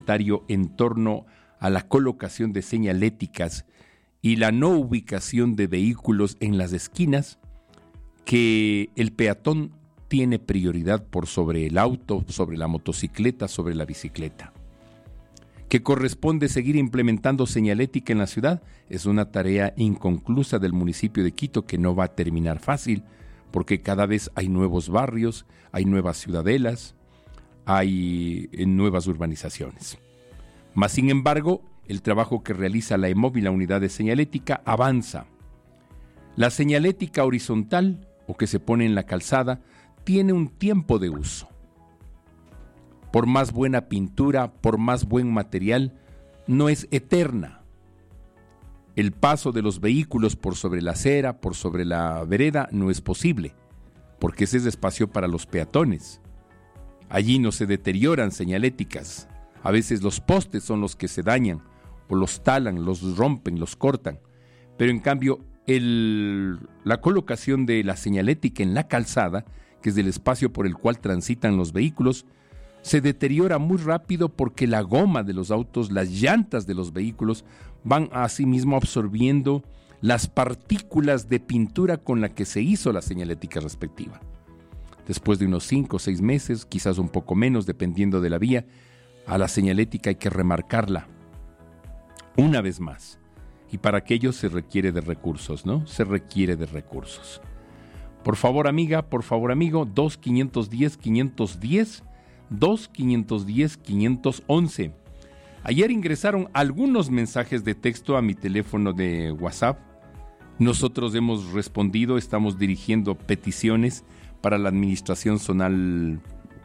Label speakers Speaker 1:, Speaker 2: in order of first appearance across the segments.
Speaker 1: comentario en torno a la colocación de señaléticas y la no ubicación de vehículos en las esquinas, que el peatón tiene prioridad por sobre el auto, sobre la motocicleta, sobre la bicicleta. Que corresponde seguir implementando señalética en la ciudad es una tarea inconclusa del municipio de Quito que no va a terminar fácil, porque cada vez hay nuevos barrios, hay nuevas ciudadelas, hay nuevas urbanizaciones. Mas, sin embargo, el trabajo que realiza la EMOV y la unidad de señalética avanza. La señalética horizontal, o que se pone en la calzada, tiene un tiempo de uso. Por más buena pintura, por más buen material, no es eterna. El paso de los vehículos por sobre la acera, por sobre la vereda, no es posible, porque ese es espacio para los peatones. Allí no se deterioran señaléticas. A veces los postes son los que se dañan, o los talan, los rompen, los cortan. Pero en cambio, la colocación de la señalética en la calzada, que es el espacio por el cual transitan los vehículos, se deteriora muy rápido porque la goma de los autos, las llantas de los vehículos, van a sí mismo absorbiendo las partículas de pintura con la que se hizo la señalética respectiva. Después de unos 5 o 6 meses, quizás un poco menos, dependiendo de la vía, a la señalética hay que remarcarla una vez más. Y para aquello se requiere de recursos, ¿no? Se requiere de recursos. Por favor, amiga, por favor, amigo, 2-510-510, 2-510-511. Ayer ingresaron algunos mensajes de texto a mi teléfono de WhatsApp. Nosotros hemos respondido, estamos dirigiendo peticiones para la administración zonal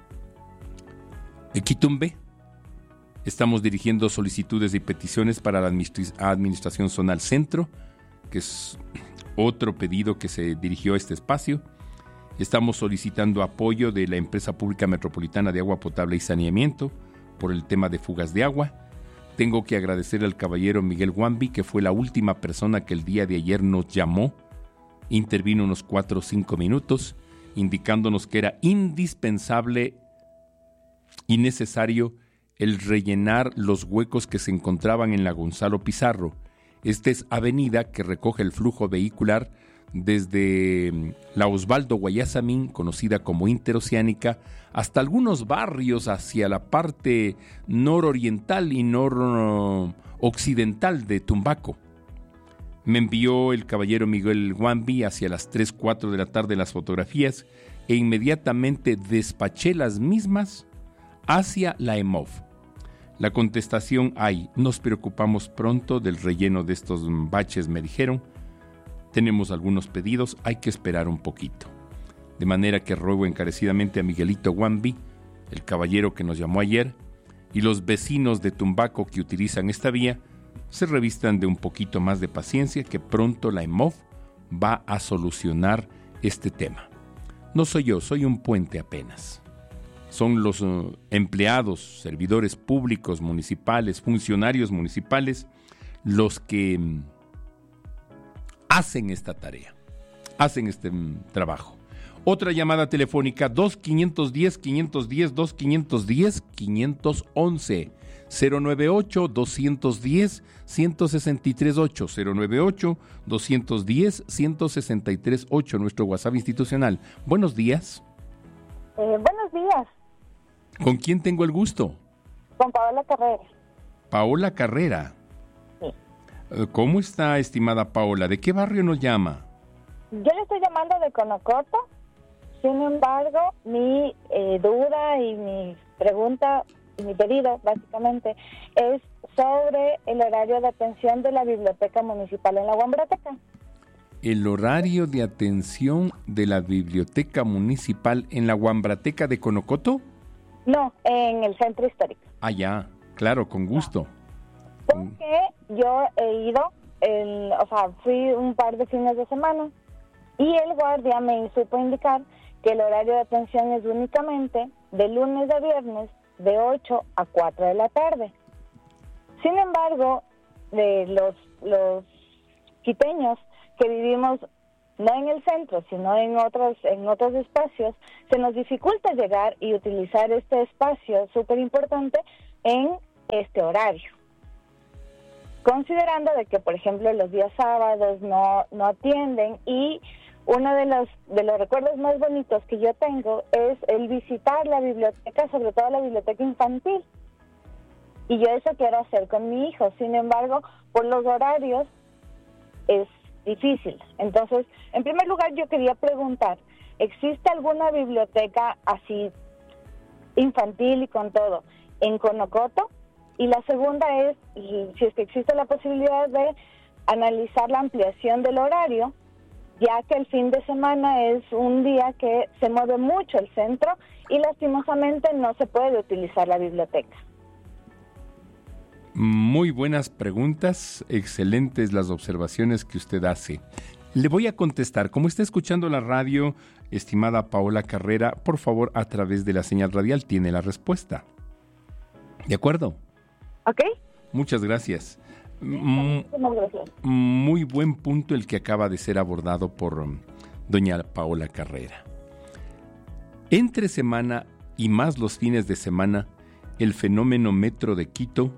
Speaker 1: de Quitumbe. Estamos dirigiendo solicitudes y peticiones para la administración zonal centro, que es otro pedido que se dirigió a este espacio. Estamos solicitando apoyo de la Empresa Pública Metropolitana de Agua Potable y Saneamiento por el tema de fugas de agua. Tengo que agradecer al caballero Miguel Wambi, que fue la última persona que el día de ayer nos llamó. Intervino unos 4 o 5 minutos, indicándonos que era indispensable y necesario el rellenar los huecos que se encontraban en la Gonzalo Pizarro. Esta es avenida que recoge el flujo vehicular desde la Osvaldo Guayasamín, conocida como Interoceánica, hasta algunos barrios hacia la parte nororiental y noroccidental de Tumbaco. Me envió el caballero Miguel Wambi hacia las 3, 4 de la tarde las fotografías e inmediatamente despaché las mismas hacia la EMOV. La contestación hay: nos preocupamos pronto del relleno de estos baches, me dijeron. Tenemos algunos pedidos, hay que esperar un poquito. De manera que ruego encarecidamente a Miguelito Wambi, el caballero que nos llamó ayer, y los vecinos de Tumbaco que utilizan esta vía, se revistan de un poquito más de paciencia, que pronto la EMOV va a solucionar este tema. No soy yo, soy un puente apenas. Son los empleados, servidores públicos municipales, funcionarios municipales, los que hacen esta tarea, hacen este trabajo. Otra llamada telefónica, 2-510-510, 2-510-511, 098-210-1638, 098-210-1638, nuestro WhatsApp institucional. Buenos días.
Speaker 2: Buenos días.
Speaker 1: ¿Con quién tengo el gusto?
Speaker 2: Con Paola Carrera.
Speaker 1: Paola Carrera.
Speaker 2: Sí.
Speaker 1: ¿Cómo está, estimada Paola? ¿De qué barrio nos llama?
Speaker 2: Yo le estoy llamando de Conocoto. Sin embargo, mi duda y mi pregunta y mi pedido, básicamente, es sobre el horario de atención de la biblioteca municipal en la Guambrateca.
Speaker 1: El horario de atención de la biblioteca municipal en la Guambrateca de Conocoto.
Speaker 2: No, en el centro histórico.
Speaker 1: Ah, ya, claro, con gusto.
Speaker 2: Porque yo he ido, fui un par de fines de semana y el guardia me supo indicar que el horario de atención es únicamente de lunes a viernes de 8 a 4 de la tarde. Sin embargo, de los quiteños que vivimos no en el centro, sino en otros espacios, se nos dificulta llegar y utilizar este espacio súper importante en este horario, considerando de que, por ejemplo, los días sábados no atienden. Y uno de los recuerdos más bonitos que yo tengo es el visitar la biblioteca, sobre todo la biblioteca infantil. Y yo eso quiero hacer con mi hijo. Sin embargo, por los horarios es difícil. Entonces, en primer lugar, yo quería preguntar, ¿existe alguna biblioteca así infantil y con todo en Conocoto? Y la segunda es, si es que existe la posibilidad de analizar la ampliación del horario, ya que el fin de semana es un día que se mueve mucho el centro y lastimosamente no se puede utilizar la biblioteca.
Speaker 1: Muy buenas preguntas, excelentes las observaciones que usted hace. Le voy a contestar. Como está escuchando la radio, estimada Paola Carrera, por favor, a través de la señal radial tiene la respuesta. ¿De acuerdo?
Speaker 2: ¿Ok?
Speaker 1: Muchas gracias.
Speaker 2: Muchas gracias.
Speaker 1: Muy buen punto el que acaba de ser abordado por doña Paola Carrera. Entre semana y más los fines de semana, el fenómeno Metro de Quito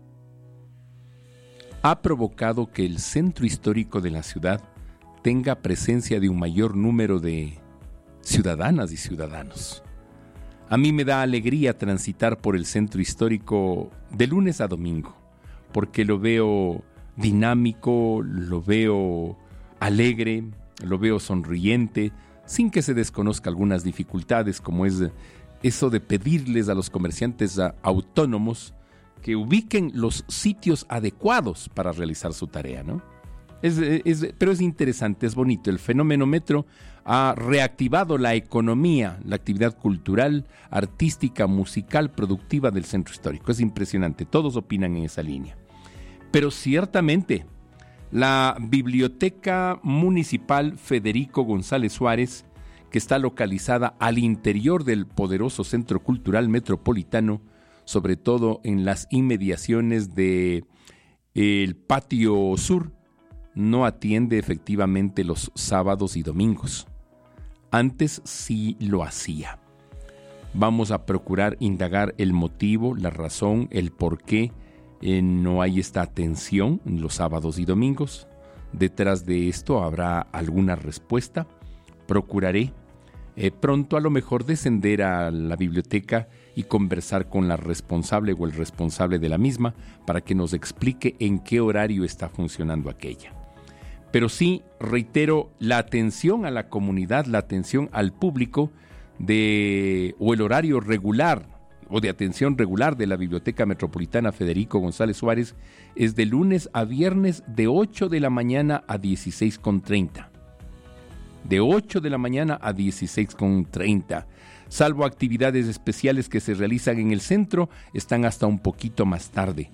Speaker 1: ha provocado que el centro histórico de la ciudad tenga presencia de un mayor número de ciudadanas y ciudadanos. A mí me da alegría transitar por el centro histórico de lunes a domingo, porque lo veo dinámico, lo veo alegre, lo veo sonriente, sin que se desconozca algunas dificultades, como es eso de pedirles a los comerciantes autónomos que ubiquen los sitios adecuados para realizar su tarea, ¿no? Pero es interesante, es bonito. El fenómeno Metro ha reactivado la economía, la actividad cultural, artística, musical, productiva del centro histórico. Es impresionante, todos opinan en esa línea. Pero ciertamente, la Biblioteca Municipal Federico González Suárez, que está localizada al interior del poderoso Centro Cultural Metropolitano, sobre todo en las inmediaciones del patio sur, no atiende efectivamente los sábados y domingos. Antes sí lo hacía. Vamos a procurar indagar el motivo, la razón, el por qué no hay esta atención en los sábados y domingos. Detrás de esto habrá alguna respuesta. Procuraré pronto a lo mejor descender a la biblioteca y conversar con la responsable o el responsable de la misma para que nos explique en qué horario está funcionando aquella. Pero sí, reitero, la atención a la comunidad, la atención al público o el horario regular o de atención regular de la Biblioteca Metropolitana Federico González Suárez es de lunes a viernes de 8 de la mañana a 16:30. De 8 de la mañana a 16:30. Salvo actividades especiales que se realizan en el centro, están hasta un poquito más tarde.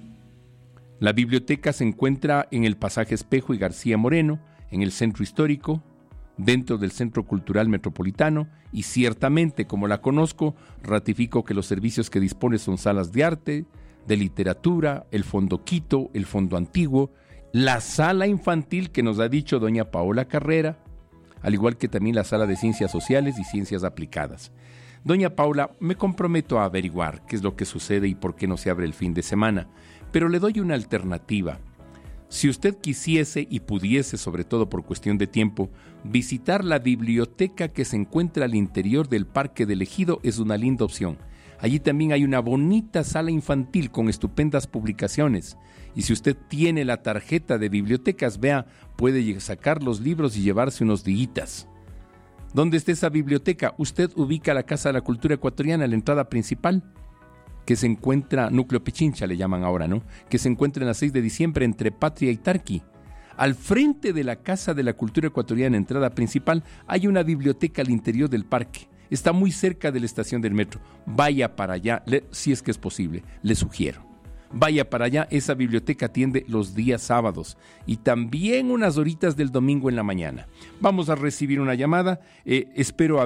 Speaker 1: La biblioteca se encuentra en el Pasaje Espejo y García Moreno, en el centro histórico, dentro del Centro Cultural Metropolitano, y ciertamente, como la conozco, ratifico que los servicios que dispone son salas de arte, de literatura, el Fondo Quito, el Fondo Antiguo, la sala infantil que nos ha dicho doña Paola Carrera, al igual que también la sala de Ciencias Sociales y Ciencias Aplicadas. Doña Paula, me comprometo a averiguar qué es lo que sucede y por qué no se abre el fin de semana, pero le doy una alternativa. Si usted quisiese y pudiese, sobre todo por cuestión de tiempo, visitar la biblioteca que se encuentra al interior del Parque del Ejido, es una linda opción. Allí también hay una bonita sala infantil con estupendas publicaciones. Y si usted tiene la tarjeta de bibliotecas, vea, puede sacar los libros y llevarse unos días. ¿Dónde está esa biblioteca? Usted ubica la Casa de la Cultura Ecuatoriana, la entrada principal, que se encuentra, Núcleo Pichincha le llaman ahora, ¿no? Que se encuentra en la 6 de diciembre entre Patria y Tarqui. Al frente de la Casa de la Cultura Ecuatoriana, entrada principal, hay una biblioteca al interior del parque. Está muy cerca de la estación del metro. Vaya para allá, si es que es posible, le sugiero. Vaya para allá, esa biblioteca atiende los días sábados y también unas horitas del domingo en la mañana. Vamos a recibir una llamada, espero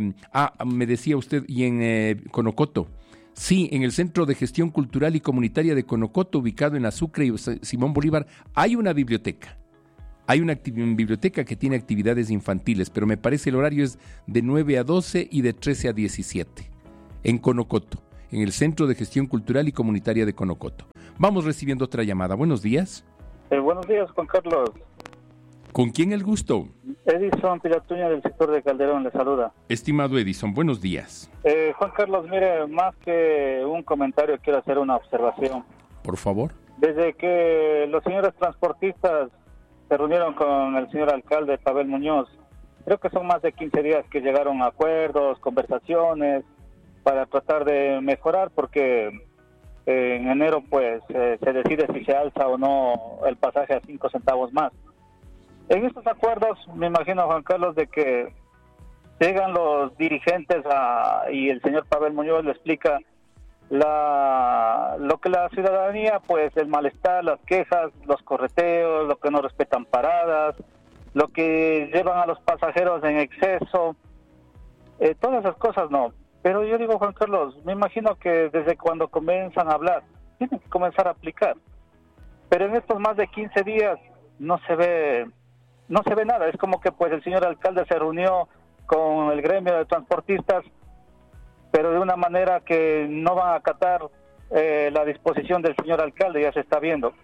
Speaker 1: me decía usted, y en Conocoto. Sí, en el Centro de Gestión Cultural y Comunitaria de Conocoto, ubicado en Sucre y Simón Bolívar, hay una biblioteca. Hay una biblioteca que tiene actividades infantiles, pero me parece el horario es de 9 a 12 y de 13 a 17, en Conocoto. en el Centro de Gestión Cultural y Comunitaria de Conocoto. Vamos recibiendo otra llamada. Buenos días.
Speaker 3: Buenos días, Juan Carlos.
Speaker 1: ¿Con quién el gusto?
Speaker 3: Edison Pilatuña, del sector de Calderón, le saluda.
Speaker 1: Estimado Edison, buenos días.
Speaker 3: Juan Carlos, mire, más que un comentario, quiero hacer una observación.
Speaker 1: Por favor.
Speaker 3: Desde que los señores transportistas se reunieron con el señor alcalde Pavel Muñoz, creo que son más de 15 días que llegaron a acuerdos, conversaciones, para tratar de mejorar, porque en enero pues se decide si se alza o no el pasaje a 5 centavos más. En estos acuerdos, me imagino, Juan Carlos, de que llegan los dirigentes y el señor Pavel Muñoz le explica lo que la ciudadanía, pues el malestar, las quejas, los correteos, lo que no respetan paradas, lo que llevan a los pasajeros en exceso, todas esas cosas no. Pero yo digo, Juan Carlos, me imagino que desde cuando comienzan a hablar, tienen que comenzar a aplicar. Pero en estos más de 15 días no se ve nada. Es como que pues el señor alcalde se reunió con el gremio de transportistas, pero de una manera que no van a acatar la disposición del señor alcalde, ya se está viendo.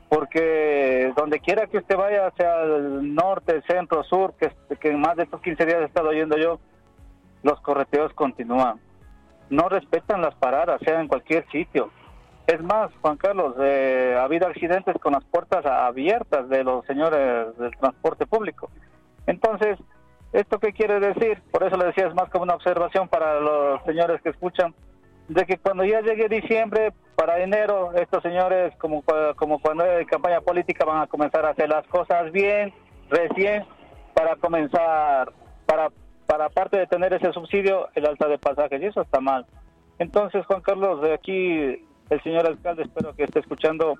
Speaker 3: Porque donde quiera que usted vaya, sea el norte, centro, sur, que en más de estos 15 días he estado oyendo yo, los correteos continúan. No respetan las paradas, sea en cualquier sitio. Es más, Juan Carlos, ha habido accidentes con las puertas abiertas de los señores del transporte público. Entonces, ¿esto qué quiere decir? Por eso le decía, es más como una observación para los señores que escuchan, de que cuando ya llegue diciembre, para enero, estos señores, como cuando hay campaña política, van a comenzar a hacer las cosas bien, recién, para comenzar, para aparte de tener ese subsidio, el alza de pasajes, y eso está mal. Entonces, Juan Carlos, de aquí el señor alcalde, espero que esté escuchando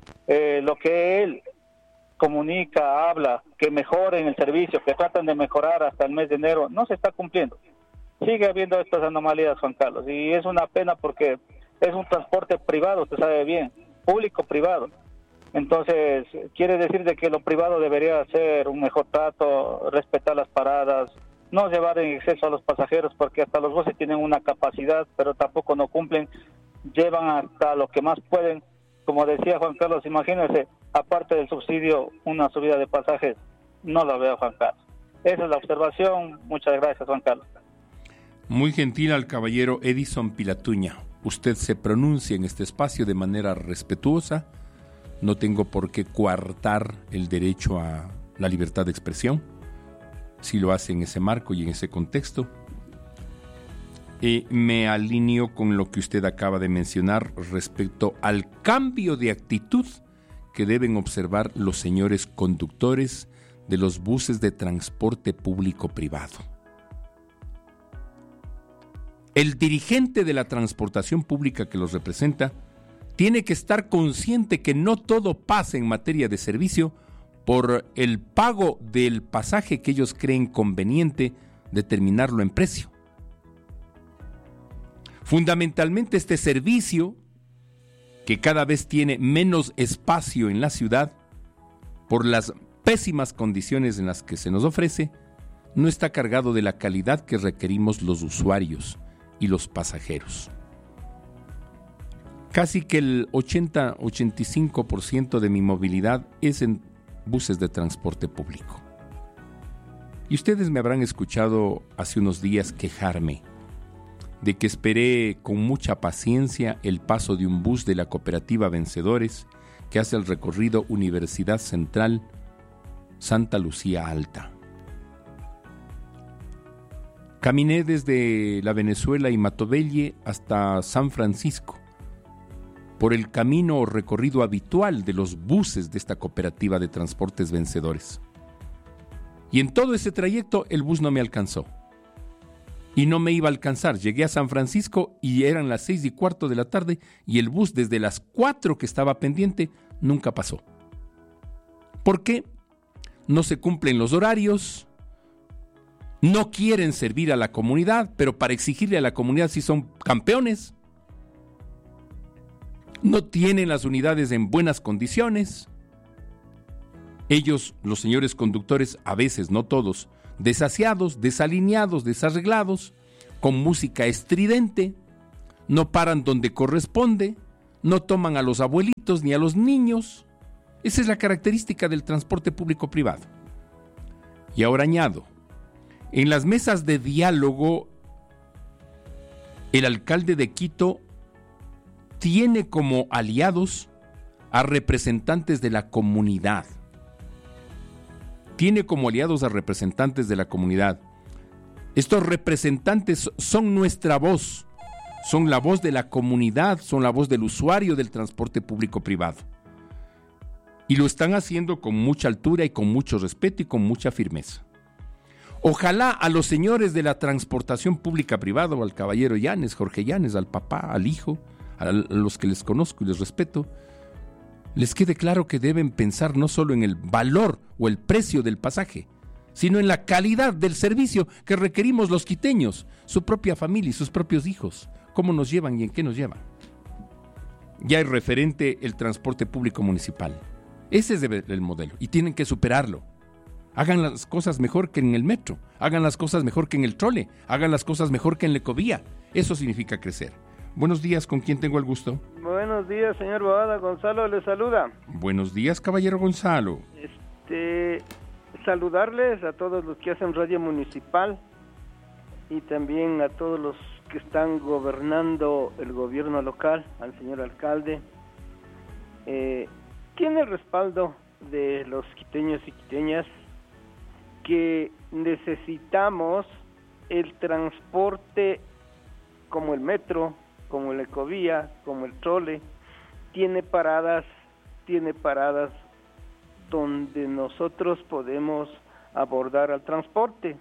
Speaker 3: lo que él comunica, habla, que mejoren el servicio, que tratan de mejorar hasta el mes de enero, no se está cumpliendo. Sigue habiendo estas anomalías, Juan Carlos, y es una pena porque es un transporte privado, usted sabe bien, público-privado. Entonces, quiere decir de que lo privado debería hacer un mejor trato, respetar las paradas, no llevar en exceso a los pasajeros, porque hasta los buses tienen una capacidad, pero tampoco no cumplen, llevan hasta lo que más pueden. Como decía Juan Carlos, imagínense, aparte del subsidio, una subida de pasajes, no la veo, Juan Carlos. Esa es la observación. Muchas gracias, Juan Carlos.
Speaker 1: Muy gentil al caballero Edison Pilatuña. Usted se pronuncia en este espacio de manera respetuosa. No tengo por qué coartar el derecho a la libertad de expresión. Si lo hace en ese marco y en ese contexto. Me alineo con lo que usted acaba de mencionar respecto al cambio de actitud que deben observar los señores conductores de los buses de transporte público privado. El dirigente de la transportación pública que los representa tiene que estar consciente que no todo pasa en materia de servicio por el pago del pasaje que ellos creen conveniente determinarlo en precio. Fundamentalmente este servicio, que cada vez tiene menos espacio en la ciudad por las pésimas condiciones en las que se nos ofrece, no está cargado de la calidad que requerimos los usuarios y los pasajeros. Casi que el 80-85% de mi movilidad es en buses de transporte público. Y ustedes me habrán escuchado hace unos días quejarme de que esperé con mucha paciencia el paso de un bus de la cooperativa Vencedores que hace el recorrido Universidad Central Santa Lucía Alta. Caminé desde la Venezuela y Matobelle hasta San Francisco por el camino o recorrido habitual de los buses de esta cooperativa de transportes Vencedores. Y en todo ese trayecto el bus no me alcanzó. Y no me iba a alcanzar. Llegué a San Francisco y eran las 6:15 de la tarde y el bus desde las 4 que estaba pendiente nunca pasó. ¿Por qué? No se cumplen los horarios, no quieren servir a la comunidad, pero para exigirle a la comunidad sí son campeones. No tienen las unidades en buenas condiciones. Ellos, los señores conductores, a veces, no todos, desasiados, desalineados, desarreglados, con música estridente, no paran donde corresponde, no toman a los abuelitos ni a los niños. Esa es la característica del transporte público-privado. Y ahora añado, en las mesas de diálogo, el alcalde de Quito tiene como aliados a representantes de la comunidad. Tiene como aliados a representantes de la comunidad. Estos representantes son nuestra voz, son la voz de la comunidad, son la voz del usuario del transporte público-privado. Y lo están haciendo con mucha altura y con mucho respeto y con mucha firmeza. Ojalá a los señores de la transportación pública-privada, al caballero Llanes, Jorge Llanes, al papá, al hijo, a los que les conozco y les respeto, les quede claro que deben pensar no solo en el valor o el precio del pasaje, sino en la calidad del servicio que requerimos los quiteños, su propia familia y sus propios hijos, cómo nos llevan y en qué nos llevan. Ya es referente el transporte público municipal. Ese es el modelo y tienen que superarlo. Hagan las cosas mejor que en el metro, hagan las cosas mejor que en el trole, hagan las cosas mejor que en la ecovía. Eso significa crecer. Buenos días, ¿con quién tengo el gusto?
Speaker 4: Buenos días, señor Boada. Gonzalo le saluda.
Speaker 1: Buenos días, caballero Gonzalo.
Speaker 4: Saludarles a todos los que hacen radio municipal y también a todos los que están gobernando el gobierno local, al señor alcalde. Tiene el respaldo de los quiteños y quiteñas que necesitamos el transporte como el metro, como la ecovía, como el trole, tiene paradas donde nosotros podemos abordar al transporte.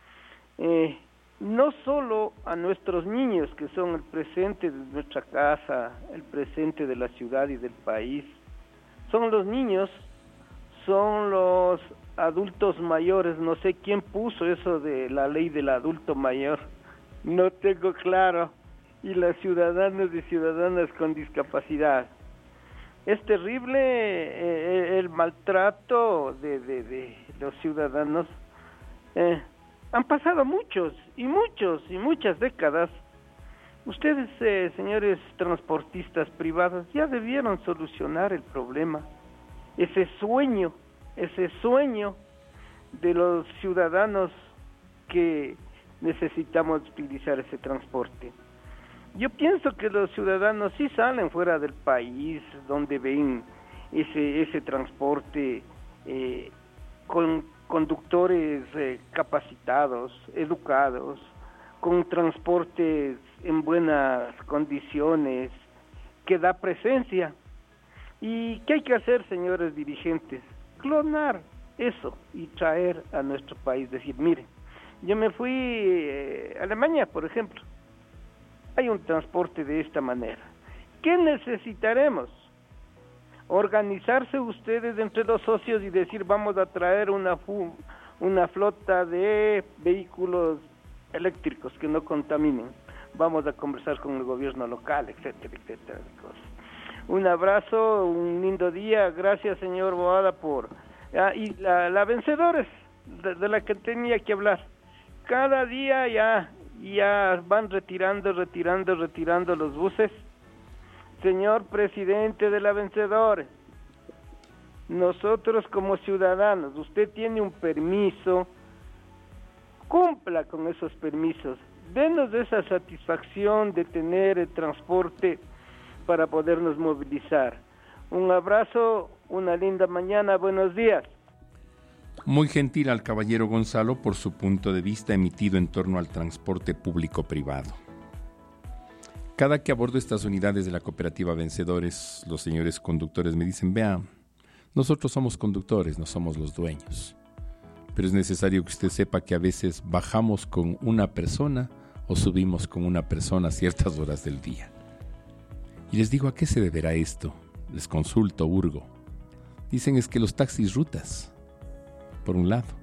Speaker 4: No solo a nuestros niños, que son el presente de nuestra casa, el presente de la ciudad y del país, son los niños, son los adultos mayores. No sé quién puso eso de la ley del adulto mayor, no tengo claro, y las ciudadanas y ciudadanas con discapacidad. Es terrible el maltrato de los ciudadanos. Han pasado muchas décadas. Ustedes, señores transportistas privados, ya debieron solucionar el problema. Ese sueño de los ciudadanos que necesitamos utilizar ese transporte. Yo pienso que los ciudadanos sí salen fuera del país, donde ven ese transporte con conductores capacitados, educados, con transportes en buenas condiciones, que da presencia. ¿Y qué hay que hacer, señores dirigentes? Clonar eso y traer a nuestro país. Decir, miren, yo me fui a Alemania, por ejemplo. Hay un transporte de esta manera. ¿Qué necesitaremos? Organizarse ustedes entre los socios y decir, vamos a traer una flota de vehículos eléctricos que no contaminen. Vamos a conversar con el gobierno local, etcétera, etcétera. Un abrazo, un lindo día. Gracias, señor Boada, por... y la vencedores de la que tenía que hablar. Cada día ya van retirando los buses. Señor presidente de la Vencedores, nosotros como ciudadanos, usted tiene un permiso, cumpla con esos permisos, denos esa satisfacción de tener el transporte para podernos movilizar. Un abrazo, una linda mañana, buenos días.
Speaker 1: Muy gentil al caballero Gonzalo por su punto de vista emitido en torno al transporte público-privado. Cada que abordo estas unidades de la cooperativa Vencedores, los señores conductores me dicen, vea, nosotros somos conductores, no somos los dueños. Pero es necesario que usted sepa que a veces bajamos con una persona o subimos con una persona a ciertas horas del día. Y les digo, ¿a qué se deberá esto? Les consulto, hurgo. Dicen es que los taxis rutas, por un lado,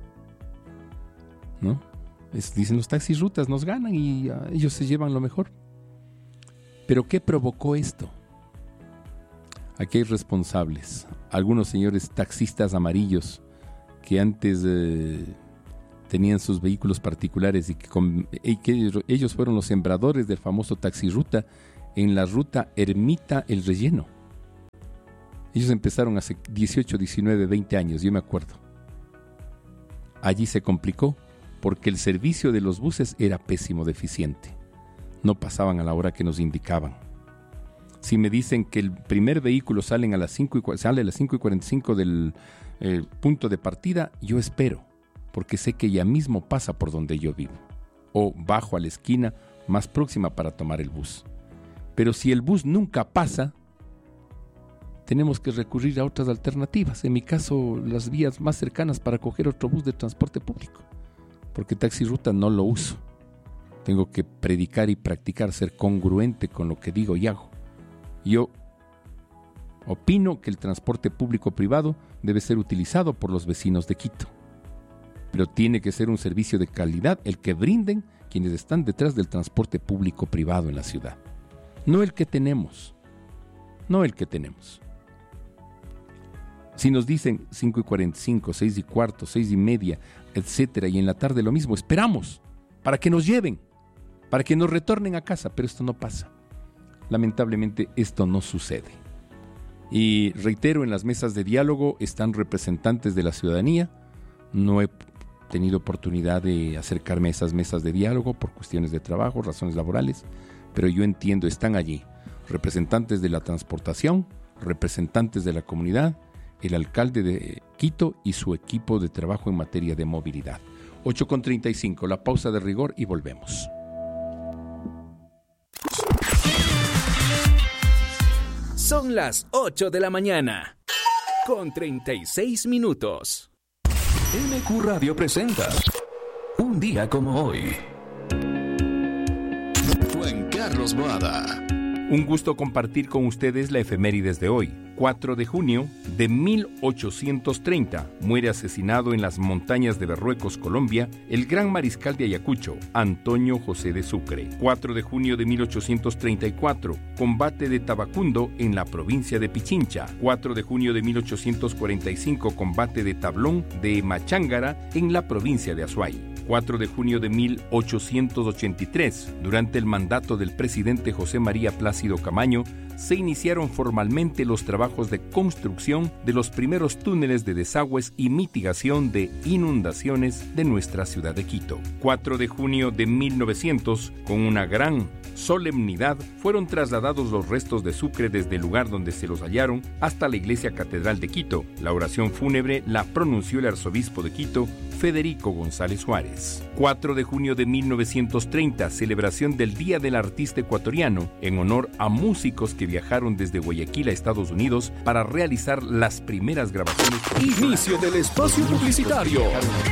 Speaker 1: ¿no? Dicen los taxis rutas nos ganan y ellos se llevan lo mejor. ¿Pero qué provocó esto? Aquí hay responsables, algunos señores taxistas amarillos que antes tenían sus vehículos particulares y que ellos fueron los sembradores del famoso taxirruta en la ruta Ermita El Relleno. Ellos empezaron hace 18, 19, 20 años, yo me acuerdo. Allí se complicó porque el servicio de los buses era pésimo, deficiente. No pasaban a la hora que nos indicaban. Si me dicen que el primer vehículo sale a las 5:45 del punto de partida, yo espero, porque sé que ya mismo pasa por donde yo vivo, o bajo a la esquina más próxima para tomar el bus. Pero si el bus nunca pasa, tenemos que recurrir a otras alternativas. En mi caso, las vías más cercanas para coger otro bus de transporte público, porque taxirruta no lo uso. Tengo que predicar y practicar, ser congruente con lo que digo y hago. Yo opino que el transporte público-privado debe ser utilizado por los vecinos de Quito, pero tiene que ser un servicio de calidad el que brinden quienes están detrás del transporte público-privado en la ciudad. No el que tenemos. Si nos dicen 5:45, 6:15, 6:30, etcétera, y en la tarde lo mismo, esperamos para que nos lleven, para que nos retornen a casa, pero esto no pasa. Lamentablemente esto no sucede. Y reitero, en las mesas de diálogo están representantes de la ciudadanía. No he tenido oportunidad de acercarme a esas mesas de diálogo por cuestiones de trabajo, razones laborales, pero yo entiendo, están allí representantes de la transportación, representantes de la comunidad, el alcalde de Quito y su equipo de trabajo en materia de movilidad. 8:35, la pausa de rigor y volvemos.
Speaker 5: Son las 8 de la mañana, con 36 minutos.
Speaker 6: MQ Radio presenta Un día como hoy. Juan Carlos Boada.
Speaker 1: Un gusto compartir con ustedes la efemérides de hoy. 4 de junio de 1830 muere asesinado en las montañas de Berruecos, Colombia, el gran mariscal de Ayacucho, Antonio José de Sucre. 4 de junio de 1834, combate de Tabacundo en la provincia de Pichincha. 4 de junio de 1845, combate de Tablón de Machángara en la provincia de Azuay. 4 de junio de 1883, durante el mandato del presidente José María Plácido Camaño, se iniciaron formalmente los trabajos de construcción de los primeros túneles de desagües y mitigación de inundaciones de nuestra ciudad de Quito. 4 de junio de 1900, con una gran solemnidad, fueron trasladados los restos de Sucre desde el lugar donde se los hallaron hasta la iglesia catedral de Quito. La oración fúnebre la pronunció el arzobispo de Quito, Federico González Juárez. 4 de junio de 1930, celebración del Día del Artista Ecuatoriano, en honor a músicos que viajaron desde Guayaquil a Estados Unidos para realizar las primeras grabaciones.
Speaker 6: Inicio del espacio publicitario.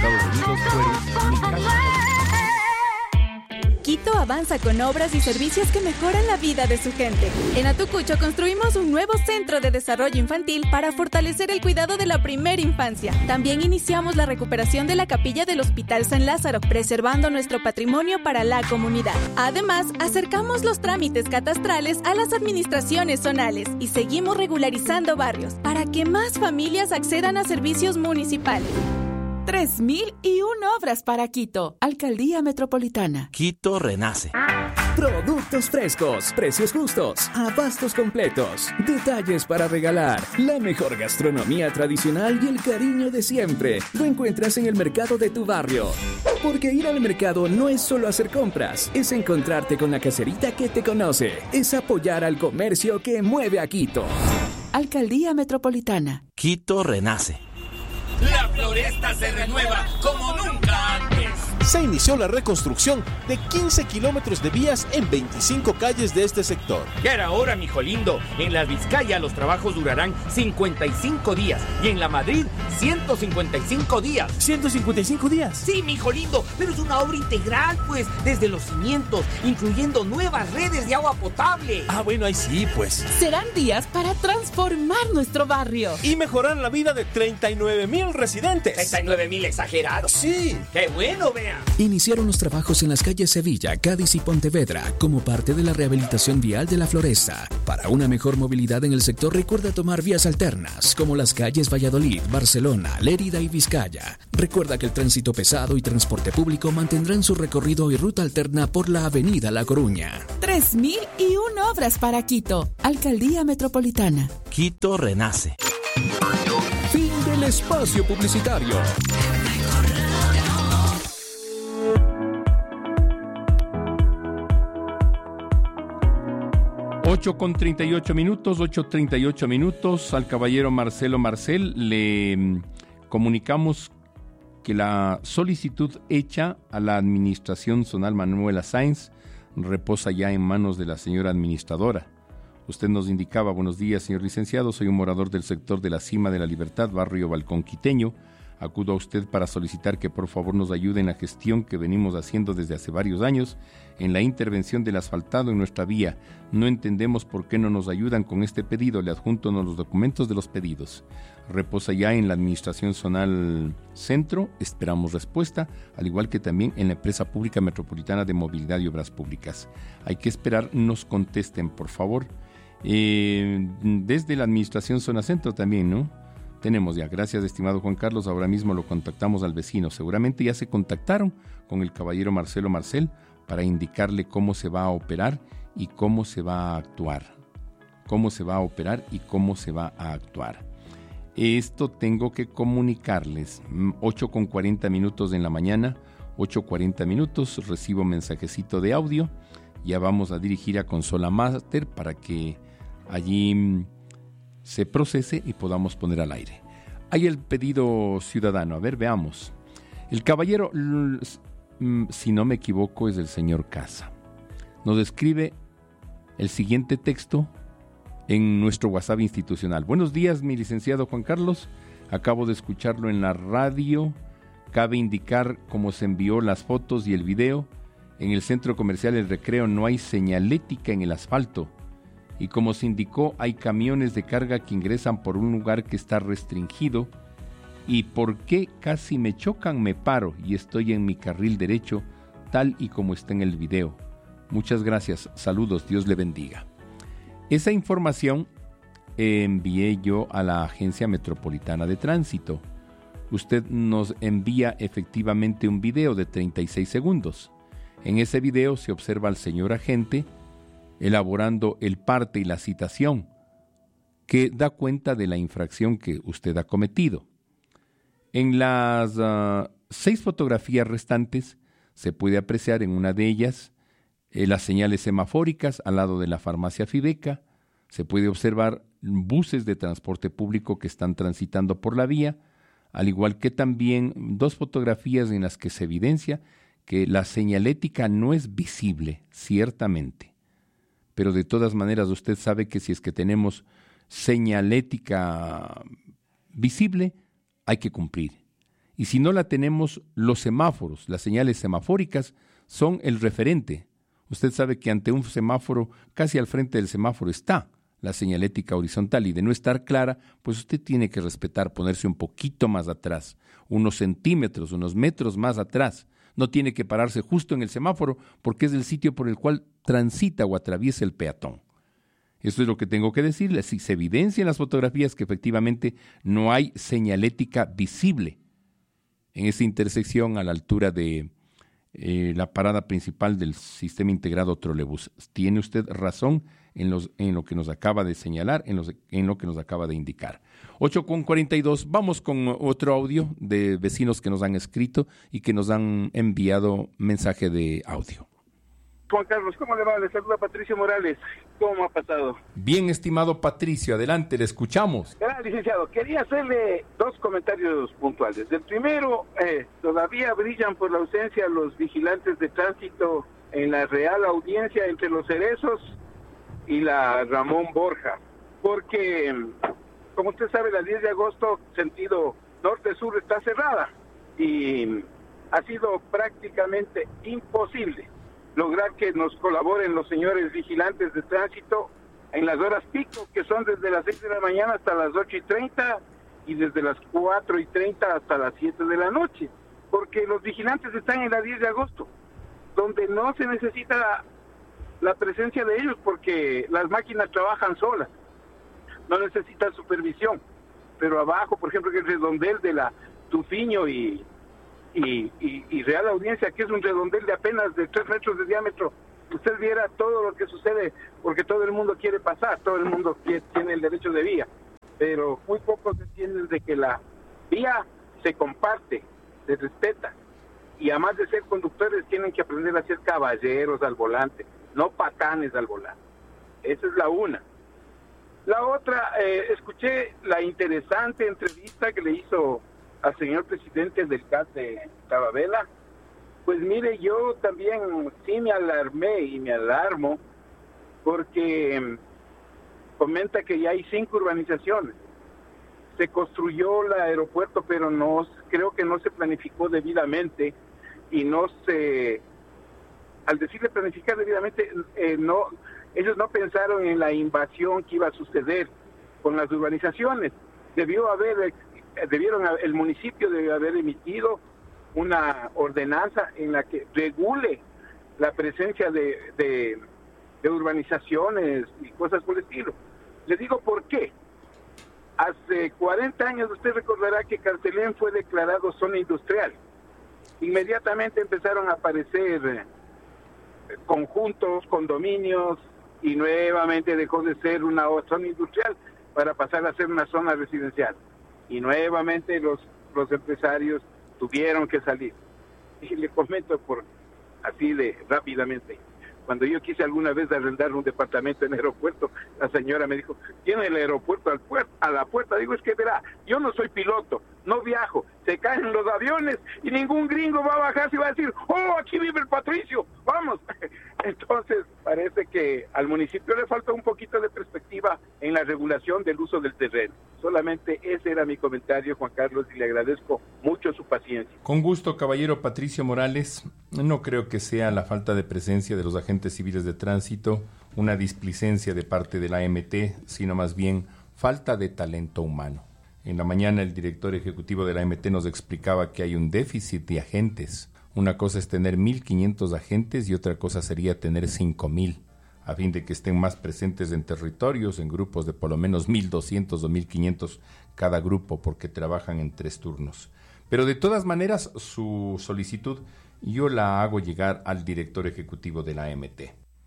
Speaker 7: Quito avanza con obras y servicios que mejoran la vida de su gente. En Atucucho construimos un nuevo centro de desarrollo infantil para fortalecer el cuidado de la primera infancia. También iniciamos la recuperación de la capilla del Hospital San Lázaro, preservando nuestro patrimonio para la comunidad. Además, acercamos los trámites catastrales a las administraciones zonales y seguimos regularizando barrios para que más familias accedan a servicios municipales.
Speaker 8: 3.001 obras para Quito. Alcaldía Metropolitana.
Speaker 5: Quito renace. Productos frescos, precios justos, abastos completos, detalles para regalar, la mejor gastronomía tradicional y el cariño de siempre. Lo encuentras en el mercado de tu barrio. Porque ir al mercado no es solo hacer compras, es encontrarte con la caserita que te conoce, es apoyar al comercio que mueve a Quito.
Speaker 8: Alcaldía Metropolitana.
Speaker 5: Quito renace.
Speaker 9: La floresta se renueva como nunca antes.
Speaker 10: Se inició la reconstrucción de 15 kilómetros de vías en 25 calles de este sector.
Speaker 9: Ya era hora, mijo lindo. En la Vizcaya los trabajos durarán 55 días y en la Madrid 155 días.
Speaker 10: ¿155 días?
Speaker 9: Sí, mijo lindo, pero es una obra integral, pues, desde los cimientos, incluyendo nuevas redes de agua potable.
Speaker 10: Ah, bueno, ahí sí, pues.
Speaker 8: Serán días para transformar nuestro barrio
Speaker 10: Y mejorar la vida de 39,000 residentes.
Speaker 9: 39,000 exagerados.
Speaker 10: Sí.
Speaker 9: ¡Qué bueno, vea!
Speaker 5: Iniciaron los trabajos en las calles Sevilla, Cádiz y Pontevedra como parte de la rehabilitación vial de la Floresta. Para una mejor movilidad en el sector, recuerda tomar vías alternas como las calles Valladolid, Barcelona, Lérida y Vizcaya. Recuerda que el tránsito pesado y transporte público mantendrán su recorrido y ruta alterna por la avenida La Coruña.
Speaker 8: 3001 obras para Quito. Alcaldía Metropolitana.
Speaker 10: Quito renace.
Speaker 5: Fin del espacio publicitario.
Speaker 1: 8:38 minutos. Al caballero Marcelo Marcel le comunicamos que la solicitud hecha a la administración zonal Manuela Sáenz reposa ya en manos de la señora administradora. Usted nos indicaba: buenos días, señor licenciado, soy un morador del sector de la Cima de la Libertad, barrio Balcón Quiteño. Acudo a usted para solicitar que por favor nos ayude en la gestión que venimos haciendo desde hace varios años en la intervención del asfaltado en nuestra vía. No entendemos por qué no nos ayudan con este pedido. Le adjunto los documentos de los pedidos. Reposa ya en la Administración Zonal Centro. Esperamos respuesta, al igual que también en la Empresa Pública Metropolitana de Movilidad y Obras Públicas. Hay que esperar nos contesten, por favor. Desde la Administración Zona Centro también, ¿no? Tenemos ya, gracias estimado Juan Carlos, ahora mismo lo contactamos al vecino. Seguramente ya se contactaron con el caballero Marcelo Marcel para indicarle cómo se va a operar y cómo se va a actuar. Esto tengo que comunicarles. 8:40 en la mañana, 8:40 minutos, recibo mensajecito de audio. Ya vamos a dirigir a Consola Master para que allí se procese y podamos poner al aire. Hay el pedido ciudadano. A ver, veamos. El caballero, si no me equivoco, es el señor Casa. Nos escribe el siguiente texto en nuestro WhatsApp institucional. Buenos días, mi licenciado Juan Carlos. Acabo de escucharlo en la radio. Cabe indicar cómo se envió las fotos y el video. En el centro comercial El Recreo no hay señalética en el asfalto. Y como se indicó, hay camiones de carga que ingresan por un lugar que está restringido. ¿Y por qué casi me chocan? Me paro y estoy en mi carril derecho, tal y como está en el video. Muchas gracias, saludos, Dios le bendiga. Esa información envié yo a la Agencia Metropolitana de Tránsito. Usted nos envía efectivamente un video de 36 segundos. En ese video se observa al señor agente elaborando el parte y la citación que da cuenta de la infracción que usted ha cometido. En las 6 fotografías restantes se puede apreciar en una de ellas las señales semafóricas al lado de la farmacia Fibeca. Se puede observar buses de transporte público que están transitando por la vía, al igual que también 2 fotografías en las que se evidencia que la señalética no es visible, ciertamente. Pero de todas maneras usted sabe que si es que tenemos señalética visible, hay que cumplir. Y si no la tenemos, los semáforos, las señales semafóricas, son el referente. Usted sabe que ante un semáforo, casi al frente del semáforo está la señalética horizontal, y de no estar clara, pues usted tiene que respetar, ponerse un poquito más atrás, unos centímetros, unos metros más atrás. No tiene que pararse justo en el semáforo porque es el sitio por el cual transita o atraviesa el peatón. Eso es lo que tengo que decirle. Si se evidencia en las fotografías que efectivamente no hay señalética visible en esa intersección a la altura de la parada principal del sistema integrado trolebús. Tiene usted razón en lo que nos acaba de señalar, en lo que nos acaba de indicar. 8:42, vamos con otro audio de vecinos que nos han escrito y que nos han enviado mensaje de audio.
Speaker 11: Juan Carlos, ¿cómo le va? Le saluda Patricio Morales. ¿Cómo ha pasado?
Speaker 1: Bien, estimado Patricio, adelante, le escuchamos.
Speaker 11: Licenciado, quería hacerle 2 comentarios puntuales. El primero, todavía brillan por la ausencia los vigilantes de tránsito en la Real Audiencia entre Los Cerezos y la Ramón Borja, porque, como usted sabe, la 10 de agosto, sentido norte-sur, está cerrada y ha sido prácticamente imposible lograr que nos colaboren los señores vigilantes de tránsito en las horas pico, que son desde las 6 de la mañana hasta las 8:30 y desde las 4:30 hasta las 7 de la noche. porque los vigilantes están en la 10 de agosto, donde no se necesita la presencia de ellos porque las máquinas trabajan solas, no necesitan supervisión. Pero abajo, por ejemplo, que el redondel de la Tufiño y Real Audiencia, que es un redondel de apenas de 3 metros de diámetro, usted viera todo lo que sucede, porque todo el mundo quiere pasar, todo el mundo tiene el derecho de vía, pero muy pocos entienden de que la vía se comparte, se respeta, y además de ser conductores tienen que aprender a ser caballeros al volante, no patanes al volante. Esa es la una. La otra, escuché la interesante entrevista que le hizo al señor presidente del CAT de Tababela. Pues mire, yo también sí me alarmé y me alarmo porque comenta que ya hay 5 urbanizaciones. Se construyó el aeropuerto, pero creo que no se planificó debidamente y al decirle planificar debidamente, ellos no pensaron en la invasión que iba a suceder con las urbanizaciones. El municipio debió haber emitido una ordenanza en la que regule la presencia de urbanizaciones y cosas por el estilo. Les digo por qué. Hace 40 años usted recordará que Cartelén fue declarado zona industrial. Inmediatamente empezaron a aparecer conjuntos, condominios, y nuevamente dejó de ser una zona industrial para pasar a ser una zona residencial. Y nuevamente los empresarios tuvieron que salir. Y le comento así de rápidamente. Cuando yo quise alguna vez arrendar un departamento en el aeropuerto, la señora me dijo, ¿tiene el aeropuerto a la puerta? Digo, es que verá, yo no soy piloto, no viajo, se caen los aviones y ningún gringo va a bajarse y va a decir, ¡oh, aquí vive el Patricio! ¡Vamos! Entonces, parece que al municipio le falta un poquito de perspectiva en la regulación del uso del terreno. Solamente ese era mi comentario, Juan Carlos, y le agradezco mucho su paciencia.
Speaker 1: Con gusto, caballero Patricio Morales. No creo que sea la falta de presencia de los agentes civiles de tránsito, una displicencia de parte de la AMT, sino más bien falta de talento humano. En la mañana el director ejecutivo de la AMT nos explicaba que hay un déficit de agentes. Una cosa es tener 1.500 agentes y otra cosa sería tener 5.000, a fin de que estén más presentes en territorios, en grupos de por lo menos 1.200 o 1.500 cada grupo, porque trabajan en 3 turnos. Pero de todas maneras, su solicitud yo la hago llegar al director ejecutivo de la AMT.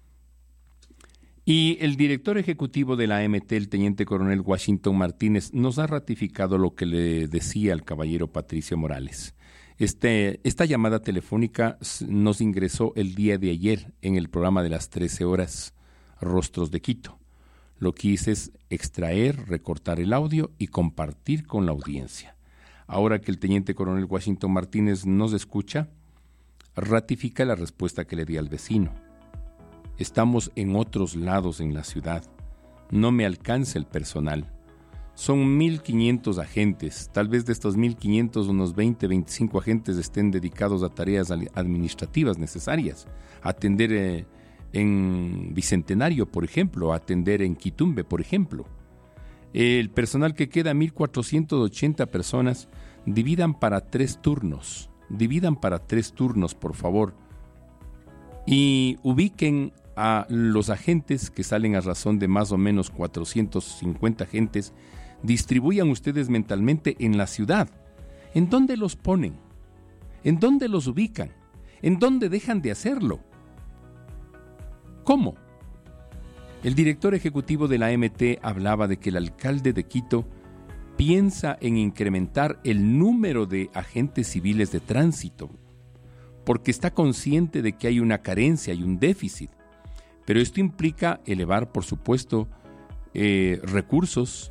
Speaker 1: Y el director ejecutivo de la AMT, el teniente coronel Washington Martínez, nos ha ratificado lo que le decía al caballero Patricio Morales. Esta llamada telefónica nos ingresó el día de ayer en el programa de las 13 horas, Rostros de Quito. Lo que hice es extraer, recortar el audio y compartir con la audiencia. Ahora que el teniente coronel Washington Martínez nos escucha, ratifica la respuesta que le di al vecino. Estamos en otros lados en la ciudad. No me alcanza el personal. Son 1.500 agentes. Tal vez de estos 1.500, unos 20, 25 agentes estén dedicados a tareas administrativas necesarias. Atender en Bicentenario, por ejemplo, atender en Quitumbe, por ejemplo. El personal que queda, 1.480 personas, dividan para 3 turnos. Dividan para 3 turnos, por favor. Y ubiquen a los agentes que salen a razón de más o menos 450 agentes. Distribuyan ustedes mentalmente en la ciudad. ¿En dónde los ponen? ¿En dónde los ubican? ¿En dónde dejan de hacerlo? ¿Cómo? El director ejecutivo de la AMT hablaba de que el alcalde de Quito piensa en incrementar el número de agentes civiles de tránsito, porque está consciente de que hay una carencia y un déficit. Pero esto implica elevar, por supuesto, recursos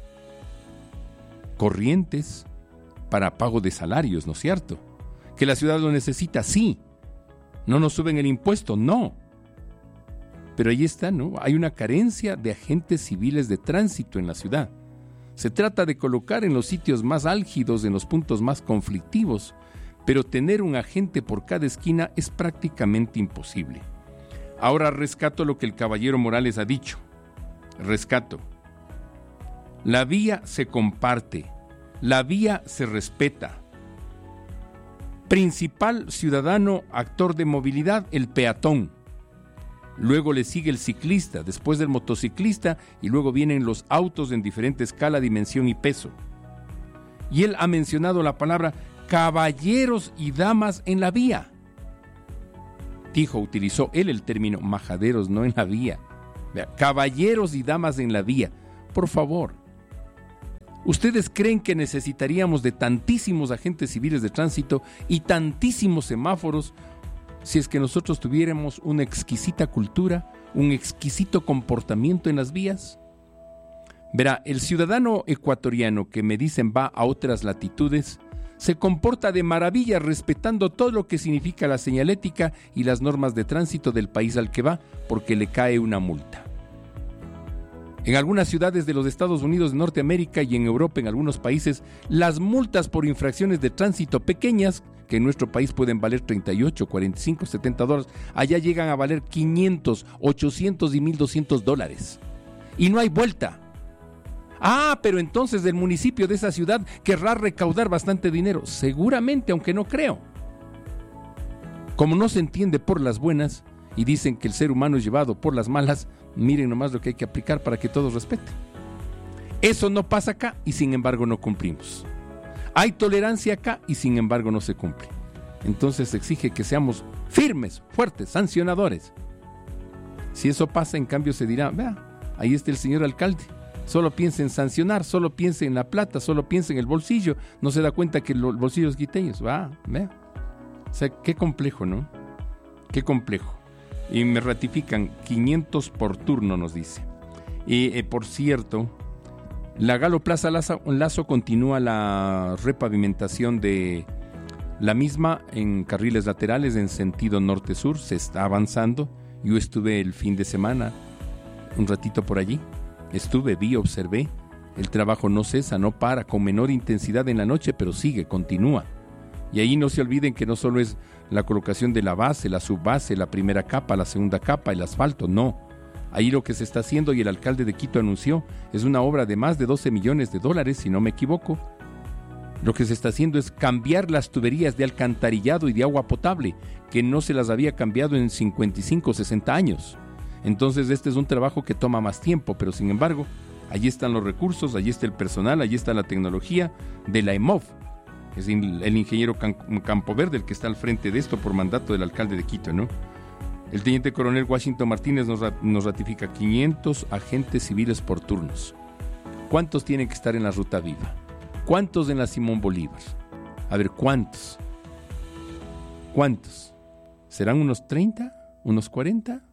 Speaker 1: corrientes para pago de salarios, ¿no es cierto? ¿Que la ciudad lo necesita? Sí. ¿No nos suben el impuesto? No. Pero ahí está, ¿no? Hay una carencia de agentes civiles de tránsito en la ciudad. Se trata de colocar en los sitios más álgidos, en los puntos más conflictivos, pero tener un agente por cada esquina es prácticamente imposible. Ahora rescato lo que el caballero Morales ha dicho. Rescato. La vía se comparte, la vía se respeta, Principal ciudadano actor de movilidad, el peatón. Luego le sigue el ciclista, después del motociclista, y luego vienen los autos en diferente escala, dimensión y peso. Y él ha mencionado la palabra caballeros y damas en la vía. Utilizó él el término majaderos, no en la vía. Vea, caballeros y damas en la vía. Por favor, ¿ustedes creen que necesitaríamos de tantísimos agentes civiles de tránsito y tantísimos semáforos si es que nosotros tuviéramos una exquisita cultura, un exquisito comportamiento en las vías? Verá, el ciudadano ecuatoriano que me dicen va a otras latitudes se comporta de maravilla respetando todo lo que significa la señalética y las normas de tránsito del país al que va, porque le cae una multa. En algunas ciudades de los Estados Unidos de Norteamérica y en Europa, en algunos países, las multas por infracciones de tránsito pequeñas, que en nuestro país pueden valer 38, 45, $70, allá llegan a valer 500, 800 y $1,200. Y no hay vuelta. Pero entonces el municipio de esa ciudad querrá recaudar bastante dinero. Seguramente, aunque no creo. Como no se entiende por las buenas y dicen que el ser humano es llevado por las malas, miren nomás lo que hay que aplicar para que todos respeten. Eso no pasa acá y sin embargo no cumplimos. Hay tolerancia acá y sin embargo no se cumple. Entonces se exige que seamos firmes, fuertes, sancionadores. Si eso pasa, en cambio se dirá, vea, ahí está el señor alcalde. Solo piensa en sancionar, solo piensa en la plata, solo piensa en el bolsillo. No se da cuenta que los bolsillos quiteños. Vea. O sea, qué complejo, ¿no? Qué complejo. Y me ratifican, 500 por turno, nos dice. Y por cierto, la Galo Plaza Lazo continúa la repavimentación de la misma en carriles laterales en sentido norte-sur. Se está avanzando. Yo estuve el fin de semana un ratito por allí. Vi, observé. El trabajo no cesa, no para, con menor intensidad en la noche, pero sigue, continúa. Y ahí no se olviden que no solo es la colocación de la base, la subbase, la primera capa, la segunda capa, el asfalto, no. Ahí lo que se está haciendo, y el alcalde de Quito anunció, es una obra de más de $12 millones, si no me equivoco. Lo que se está haciendo es cambiar las tuberías de alcantarillado y de agua potable, que no se las había cambiado en 55 o 60 años. Entonces este es un trabajo que toma más tiempo, pero sin embargo, allí están los recursos, allí está el personal, allí está la tecnología de la EMOV. Es el ingeniero Campoverde el que está al frente de esto por mandato del alcalde de Quito, ¿no? El teniente coronel Washington Martínez nos ratifica 500 agentes civiles por turnos. ¿Cuántos tienen que estar en la Ruta Viva? ¿Cuántos en la Simón Bolívar? A ver, ¿cuántos? ¿Cuántos? ¿Serán unos 30? ¿Unos 40?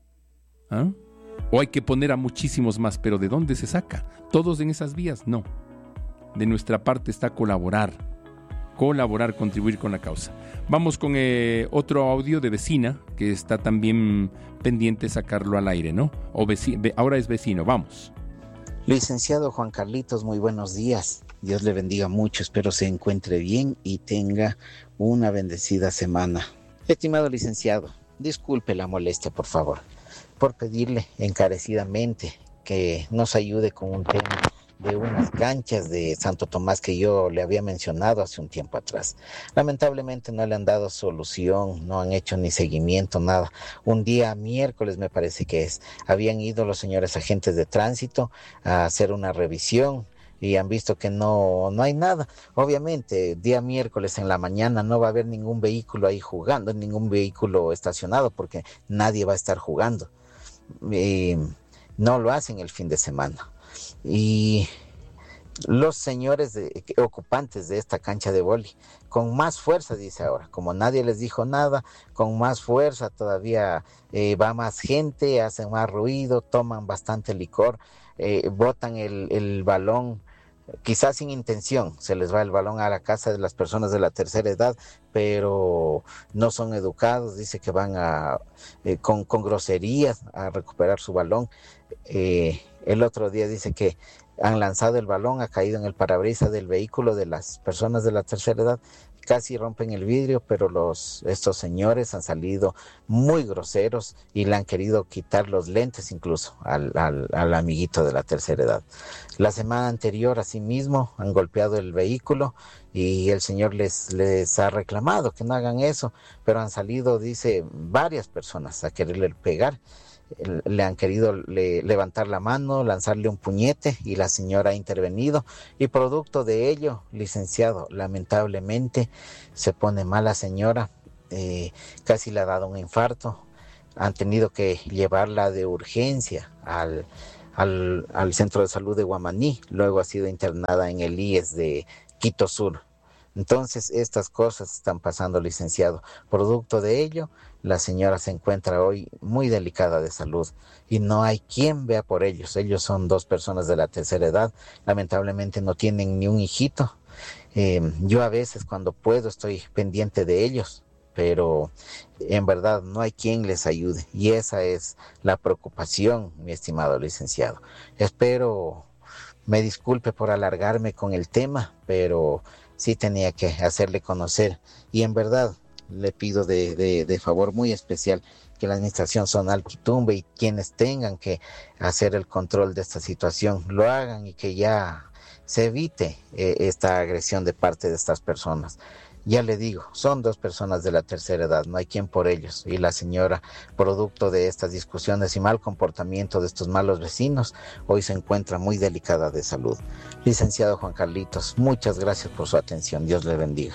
Speaker 1: ¿O hay que poner a muchísimos más? ¿Pero de dónde se saca? ¿Todos en esas vías? No. De nuestra parte está colaborar, contribuir con la causa. Vamos con otro audio de vecina que está también pendiente sacarlo al aire, ¿no? Ahora es vecino, vamos.
Speaker 12: Licenciado Juan Carlitos, muy buenos días. Dios le bendiga mucho, espero se encuentre bien y tenga una bendecida semana. Estimado licenciado, disculpe la molestia, por favor, por pedirle encarecidamente que nos ayude con un tema de unas canchas de Santo Tomás que yo le había mencionado hace un tiempo atrás. Lamentablemente no le han dado solución, no han hecho ni seguimiento, nada. Un día miércoles me parece que es, habían ido los señores agentes de tránsito a hacer una revisión y han visto que no hay nada. Obviamente, día miércoles en la mañana no va a haber ningún vehículo ahí jugando, ningún vehículo estacionado porque nadie va a estar jugando. No lo hacen el fin de semana. Y los señores ocupantes de esta cancha de vóley, con más fuerza, dice ahora, como nadie les dijo nada, con más fuerza todavía va más gente, hacen más ruido, toman bastante licor, botan el balón, quizás sin intención, se les va el balón a la casa de las personas de la tercera edad, pero no son educados, dice que van con groserías a recuperar su balón. El otro día dice que han lanzado el balón, ha caído en el parabrisas del vehículo de las personas de la tercera edad, casi rompen el vidrio, pero estos señores han salido muy groseros y le han querido quitar los lentes incluso al amiguito de la tercera edad. La semana anterior, asimismo, han golpeado el vehículo y el señor les ha reclamado que no hagan eso, pero han salido, dice, varias personas a quererle pegar. Le han querido levantar la mano, lanzarle un puñete y la señora ha intervenido y producto de ello, licenciado, lamentablemente se pone mal la señora, casi le ha dado un infarto, han tenido que llevarla de urgencia al centro de salud de Guamaní, luego ha sido internada en el IES de Quito Sur. Entonces, estas cosas están pasando, licenciado. Producto de ello, la señora se encuentra hoy muy delicada de salud y no hay quien vea por ellos. Ellos son 2 personas de la tercera edad, lamentablemente no tienen ni un hijito. Yo a veces cuando puedo estoy pendiente de ellos, pero en verdad no hay quien les ayude y esa es la preocupación, mi estimado licenciado. Espero me disculpe por alargarme con el tema, pero sí tenía que hacerle conocer y en verdad le pido de favor muy especial que la administración zonal Quitumbe y quienes tengan que hacer el control de esta situación lo hagan y que ya se evite esta agresión de parte de estas personas. Ya le digo, son 2 personas de la tercera edad, no hay quien por ellos. Y la señora, producto de estas discusiones y mal comportamiento de estos malos vecinos, hoy se encuentra muy delicada de salud. Licenciado Juan Carlitos, muchas gracias por su atención. Dios le bendiga.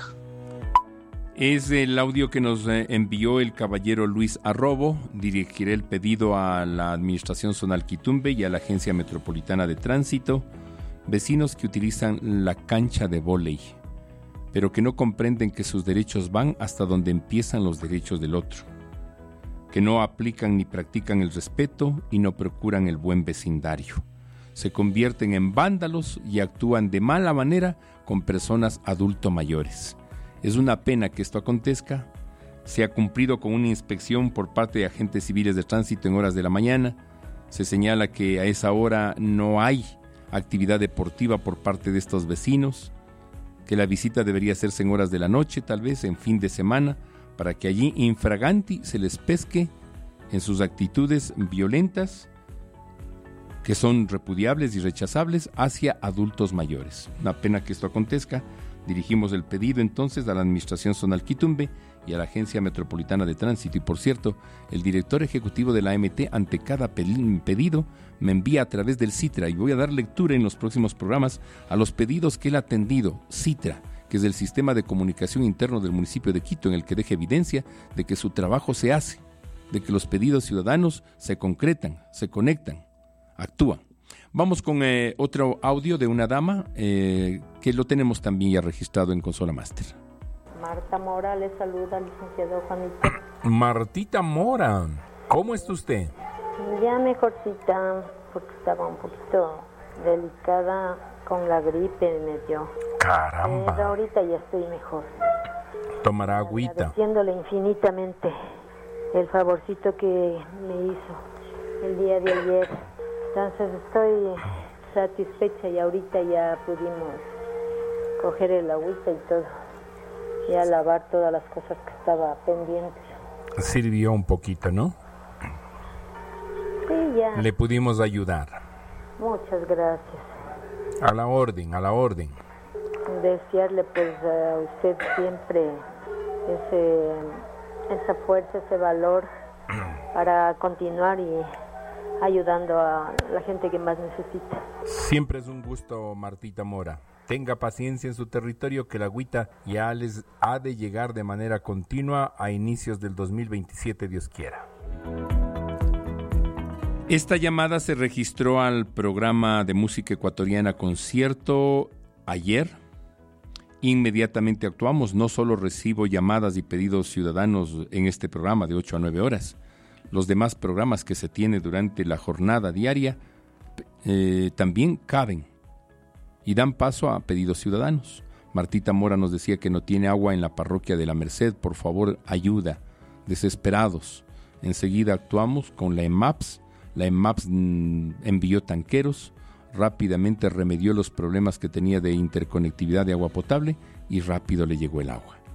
Speaker 1: Es el audio que nos envió el caballero Luis Arrobo. Dirigiré el pedido a la Administración Zonal Quitumbe y a la Agencia Metropolitana de Tránsito. Vecinos que utilizan la cancha de vóley, pero que no comprenden que sus derechos van hasta donde empiezan los derechos del otro, que no aplican ni practican el respeto y no procuran el buen vecindario. Se convierten en vándalos y actúan de mala manera con personas adulto mayores. Es una pena que esto acontezca. Se ha cumplido con una inspección por parte de agentes civiles de tránsito en horas de la mañana. Se señala que a esa hora no hay actividad deportiva por parte de estos vecinos, que la visita debería hacerse en horas de la noche, tal vez en fin de semana, para que allí infraganti se les pesque en sus actitudes violentas, que son repudiables y rechazables hacia adultos mayores. Una pena que esto acontezca. Dirigimos el pedido entonces a la Administración Zonal Quitumbe y a la Agencia Metropolitana de Tránsito. Y por cierto, el director ejecutivo de la AMT ante cada pedido me envía a través del CITRA y voy a dar lectura en los próximos programas a los pedidos que él ha atendido. CITRA, que es el sistema de comunicación interno del municipio de Quito, en el que deja evidencia de que su trabajo se hace, de que los pedidos ciudadanos se concretan, se conectan, actúan. Vamos con otro audio de una dama que lo tenemos también ya registrado en Consola Master.
Speaker 13: Marta Mora le saluda, licenciado Juanito.
Speaker 9: Martita Mora, ¿cómo está usted?
Speaker 13: Ya mejorcita, porque estaba un poquito delicada con la gripe, me dio.
Speaker 9: Caramba.
Speaker 13: Pero ahorita ya estoy mejor.
Speaker 9: Tomará agüita.
Speaker 13: Agradeciéndole infinitamente el favorcito que me hizo el día de ayer. Entonces estoy satisfecha y ahorita ya pudimos coger el agüita y todo. Y a lavar todas las cosas que estaba pendientes.
Speaker 9: Sirvió un poquito, ¿no?
Speaker 13: Sí, ya.
Speaker 9: Le pudimos ayudar.
Speaker 13: Muchas gracias.
Speaker 9: A la orden, a la orden.
Speaker 13: Desearle pues a usted siempre esa fuerza, ese valor para continuar y ayudando a la gente que más necesita.
Speaker 9: Siempre es un gusto, Martita Mora. Tenga paciencia en su territorio, que la agüita ya les ha de llegar de manera continua a inicios del 2027, Dios quiera.
Speaker 1: Esta llamada se registró al programa de música ecuatoriana Concierto ayer. Inmediatamente actuamos. No solo recibo llamadas y pedidos ciudadanos en este programa de 8 a 9 horas. Los demás programas que se tiene durante la jornada diaria también caben y dan paso a pedidos ciudadanos. Martita Mora nos decía que no tiene agua en la parroquia de la Merced. Por favor, ayuda. Desesperados. Enseguida actuamos con la EMAPS. La EMAPS envió tanqueros, rápidamente remedió los problemas que tenía de interconectividad de agua potable y rápido le llegó el agua.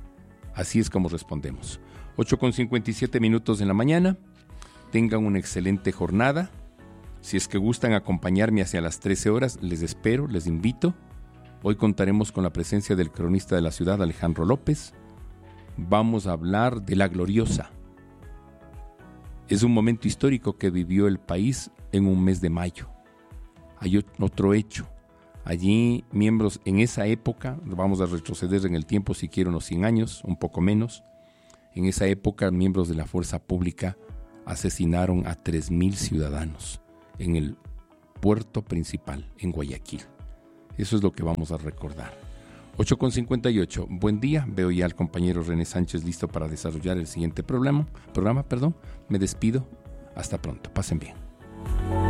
Speaker 1: Así es como respondemos. 8:57 en la mañana. Tengan una excelente jornada. Si es que gustan acompañarme hacia las 13 horas, les espero, les invito. Hoy contaremos con la presencia del cronista de la ciudad, Alejandro López. Vamos a hablar de la Gloriosa. Es un momento histórico que vivió el país en un mes de mayo. Hay otro hecho. Allí, miembros en esa época, vamos a retroceder en el tiempo si quieren unos 100 años, un poco menos. En esa época, miembros de la fuerza pública asesinaron a 3,000 ciudadanos en el puerto principal, en Guayaquil. Eso es lo que vamos a recordar. 8:58. Buen día. Veo ya al compañero René Sánchez listo para desarrollar el siguiente programa. Me despido. Hasta pronto. Pasen bien.